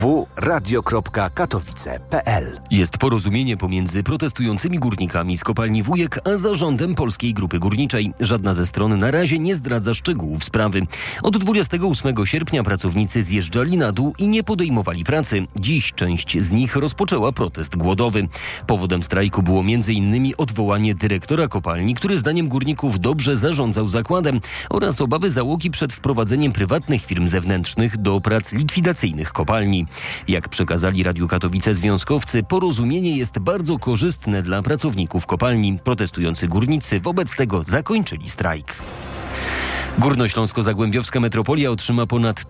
www.radio.katowice.pl. Jest porozumienie pomiędzy protestującymi górnikami z kopalni Wujek a zarządem Polskiej Grupy Górniczej. Żadna ze stron na razie nie zdradza szczegółów sprawy. Od 28 sierpnia pracownicy zjeżdżali na dół i nie podejmowali pracy. Dziś część z nich rozpoczęła protest głodowy. Powodem strajku było m.in. odwołanie dyrektora kopalni, który zdaniem górników dobrze zarządzał zakładem, oraz obawy załogi przed wprowadzeniem prywatnych firm zewnętrznych do prac likwidacyjnych kopalni. Jak przekazali Radiu Katowice związkowcy, porozumienie jest bardzo korzystne dla pracowników kopalni. Protestujący górnicy wobec tego zakończyli strajk. Górnośląsko-Zagłębiowska Metropolia otrzyma ponad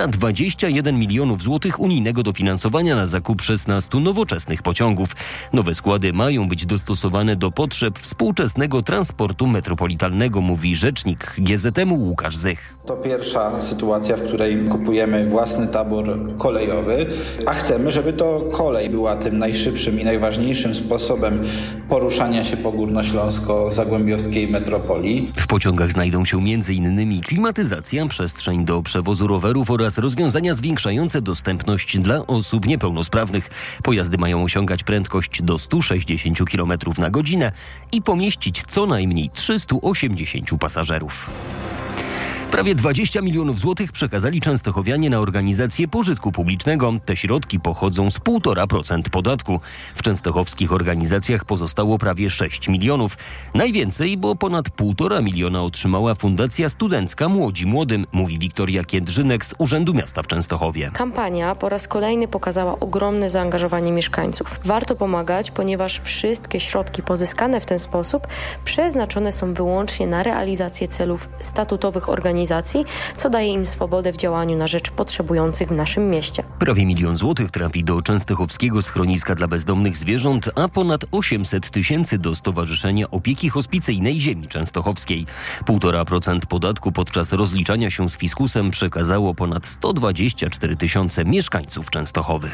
321 milionów złotych unijnego dofinansowania na zakup 16 nowoczesnych pociągów. Nowe składy mają być dostosowane do potrzeb współczesnego transportu metropolitalnego, mówi rzecznik GZM-u Łukasz Zych. To pierwsza sytuacja, w której kupujemy własny tabor kolejowy, a chcemy, żeby to kolej była tym najszybszym i najważniejszym sposobem poruszania się po górnośląsko-zagłębiowskiej metropolii. W pociągach znajdą się m.in. klimatyzacja, przestrzeń do przewozu rowerów oraz rozwiązania zwiększające dostępność dla osób niepełnosprawnych. Pojazdy mają osiągać prędkość do 160 km na godzinę i pomieścić co najmniej 380 pasażerów. Prawie 20 milionów złotych przekazali częstochowianie na organizację pożytku publicznego. Te środki pochodzą z 1,5% podatku. W częstochowskich organizacjach pozostało prawie 6 milionów. Najwięcej, bo ponad 1,5 miliona otrzymała Fundacja Studencka Młodzi Młodym, mówi Wiktoria Kiedrzynek z Urzędu Miasta w Częstochowie. Kampania po raz kolejny pokazała ogromne zaangażowanie mieszkańców. Warto pomagać, ponieważ wszystkie środki pozyskane w ten sposób przeznaczone są wyłącznie na realizację celów statutowych organizacji, co daje im swobodę w działaniu na rzecz potrzebujących w naszym mieście. Prawie 1 milion złotych trafi do Częstochowskiego Schroniska dla Bezdomnych Zwierząt, a ponad 800 tysięcy do Stowarzyszenia Opieki Hospicyjnej Ziemi Częstochowskiej. 1,5% podatku podczas rozliczania się z fiskusem przekazało ponad 124 tysiące mieszkańców Częstochowy.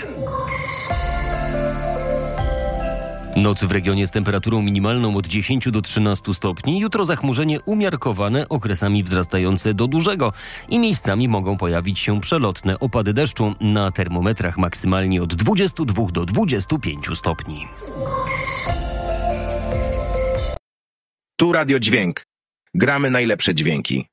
Noc w regionie z temperaturą minimalną od 10 do 13 stopni. Jutro zachmurzenie umiarkowane, okresami wzrastające do dużego i miejscami mogą pojawić się przelotne opady deszczu. Na termometrach maksymalnie od 22 do 25 stopni. Tu Radio Dźwięk. Gramy najlepsze dźwięki.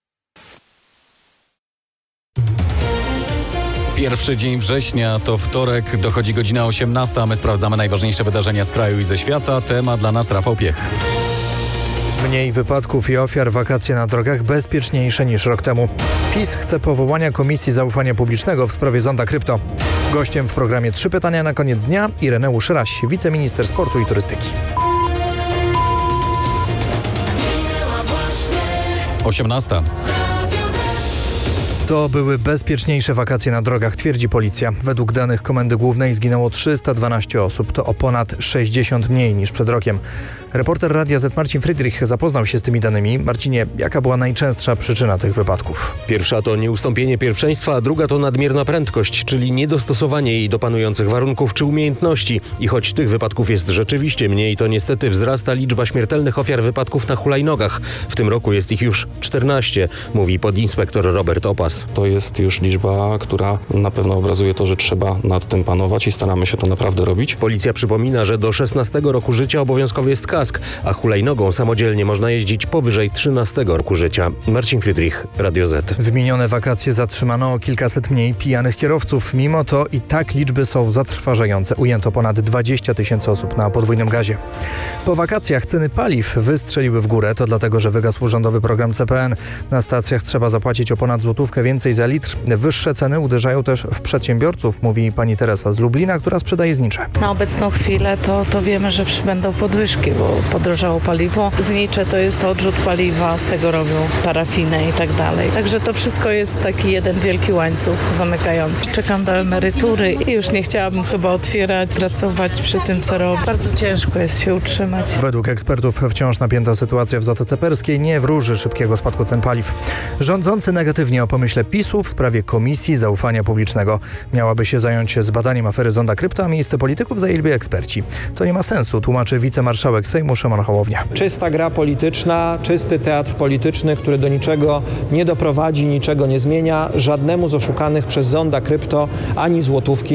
Pierwszy dzień września to wtorek, dochodzi godzina 18, a my sprawdzamy najważniejsze wydarzenia z kraju i ze świata. Temat dla nas Rafał Piech. Mniej wypadków i ofiar, wakacje na drogach bezpieczniejsze niż rok temu. PiS chce powołania Komisji Zaufania Publicznego w sprawie zonda krypto. Gościem w programie 3 pytania na koniec dnia Ireneusz Raś, wiceminister sportu i turystyki. 18. To były bezpieczniejsze wakacje na drogach, twierdzi policja. Według danych Komendy Głównej zginęło 312 osób. To o ponad 60 mniej niż przed rokiem. Reporter Radia Z Marcin Friedrich zapoznał się z tymi danymi. Marcinie, jaka była najczęstsza przyczyna tych wypadków? Pierwsza to nieustąpienie pierwszeństwa, a druga to nadmierna prędkość, czyli niedostosowanie jej do panujących warunków czy umiejętności. I choć tych wypadków jest rzeczywiście mniej, to niestety wzrasta liczba śmiertelnych ofiar wypadków na hulajnogach. W tym roku jest ich już 14, mówi podinspektor Robert Opas. To jest już liczba, która na pewno obrazuje to, że trzeba nad tym panować i staramy się to naprawdę robić. Policja przypomina, że do 16 roku życia obowiązkowy jest kask, a hulajnogą samodzielnie można jeździć powyżej 13 roku życia. Marcin Friedrich, Radio Z. W minione wakacje zatrzymano o kilkaset mniej pijanych kierowców. Mimo to i tak liczby są zatrważające. Ujęto ponad 20 tysięcy osób na podwójnym gazie. Po wakacjach ceny paliw wystrzeliły w górę. To dlatego, że wygasł rządowy program CPN. Na stacjach trzeba zapłacić o ponad złotówkę więcej za litr. Wyższe ceny uderzają też w przedsiębiorców, mówi pani Teresa z Lublina, która sprzedaje znicze. Na obecną chwilę to wiemy, że będą podwyżki, bo podrożało paliwo. Znicze to jest odrzut paliwa, z tego robią parafinę i tak dalej. Także to wszystko jest taki jeden wielki łańcuch zamykający. Czekam do emerytury i już nie chciałabym chyba otwierać, pracować przy tym, co robię. Bardzo ciężko jest się utrzymać. Według ekspertów wciąż napięta sytuacja w Zatoce Perskiej nie wróży szybkiego spadku cen paliw. Rządzący negatywnie o pomyśle czele PiS-u w sprawie Komisji Zaufania Publicznego. Miałaby się zająć zbadaniem afery Zonda Krypto, a miejsce polityków zajęliby eksperci. To nie ma sensu, tłumaczy wicemarszałek Sejmu Szymon Hołownia. Czysta gra polityczna, czysty teatr polityczny, który do niczego nie doprowadzi, niczego nie zmienia, żadnemu z oszukanych przez Zonda Krypto ani złotówki